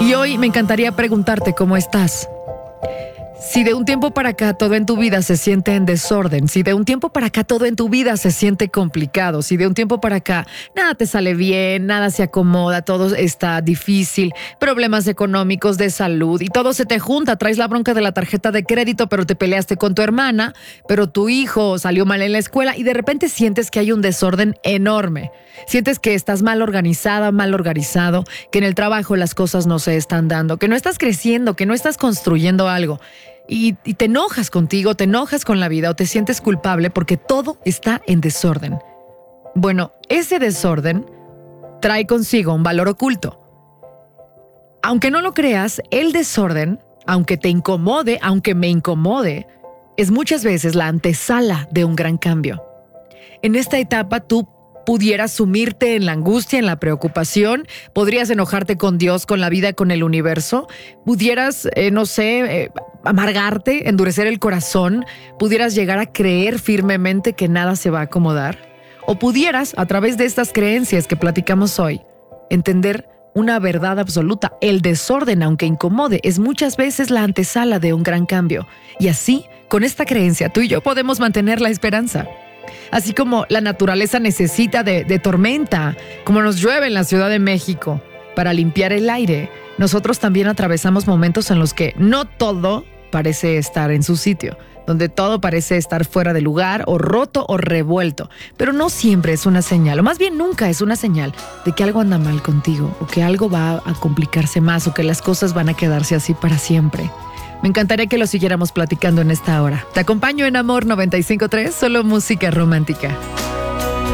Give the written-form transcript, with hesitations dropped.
Y hoy me encantaría preguntarte cómo estás. Si de un tiempo para acá todo en tu vida se siente en desorden, si de un tiempo para acá todo en tu vida se siente complicado, si de un tiempo para acá nada te sale bien, nada se acomoda, todo está difícil, problemas económicos, de salud y todo se te junta, traes la bronca de la tarjeta de crédito, pero te peleaste con tu hermana, pero tu hijo salió mal en la escuela y de repente sientes que hay un desorden enorme. Sientes que estás mal organizada, mal organizado, que en el trabajo las cosas no se están dando, que no estás creciendo, que no estás construyendo algo. Y te enojas contigo, te enojas con la vida o te sientes culpable porque todo está en desorden. Bueno, ese desorden trae consigo un valor oculto. Aunque no lo creas, el desorden, aunque te incomode, aunque me incomode, es muchas veces la antesala de un gran cambio. En esta etapa tú pudieras sumirte en la angustia, en la preocupación, podrías enojarte con Dios, con la vida, con el universo, pudieras, amargarte, endurecer el corazón, pudieras llegar a creer firmemente que nada se va a acomodar, o pudieras, a través de estas creencias que platicamos hoy, entender una verdad absoluta. El desorden, aunque incomode, es muchas veces la antesala de un gran cambio. Y así, con esta creencia, tú y yo podemos mantener la esperanza. Así como la naturaleza necesita de tormenta, como nos llueve en la Ciudad de México para limpiar el aire, nosotros también atravesamos momentos en los que no todo parece estar en su sitio, donde todo parece estar fuera de lugar o roto o revuelto, pero no siempre es una señal, o más bien nunca es una señal de que algo anda mal contigo, o que algo va a complicarse más, o que las cosas van a quedarse así para siempre. Me encantaría que lo siguiéramos platicando en esta hora. Te acompaño en Amor 95.3, solo música romántica.